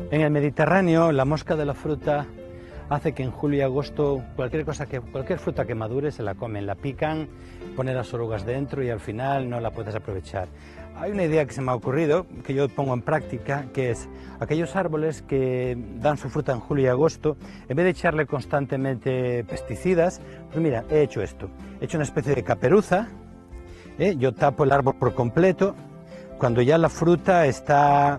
En el Mediterráneo, la mosca de la fruta hace que en julio y agosto cualquier fruta que madure se la comen, la pican, ponen las orugas dentro y al final no la puedes aprovechar. Hay una idea que se me ha ocurrido, que yo pongo en práctica, que es aquellos árboles que dan su fruta en julio y agosto, en vez de echarle constantemente pesticidas, pues mira, he hecho esto, he hecho una especie de caperuza, yo tapo el árbol por completo. Cuando ya la fruta está